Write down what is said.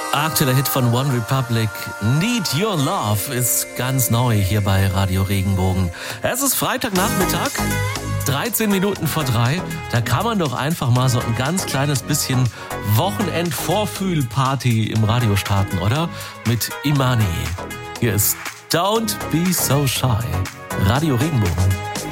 Aktueller Hit von One Republic, Need Your Love, ist ganz neu hier bei Radio Regenbogen. Es ist Freitagnachmittag, 13 Minuten vor 3. Da kann man doch einfach mal so ein ganz kleines bisschen Wochenend-Vorfühl-Party im Radio starten, oder? Mit Imani. Hier ist Don't Be So Shy. Radio Regenbogen.